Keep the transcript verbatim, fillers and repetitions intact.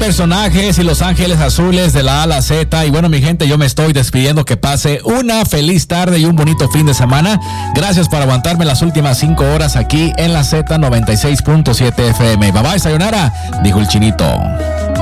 personajes y los ángeles azules de la A a la Z. Y bueno, mi gente, yo me estoy despidiendo. Que pase una feliz tarde y un bonito fin de semana. Gracias por aguantarme las últimas cinco horas aquí en la Z noventa y seis punto siete F M. Bye bye, sayonara, dijo el Chinito.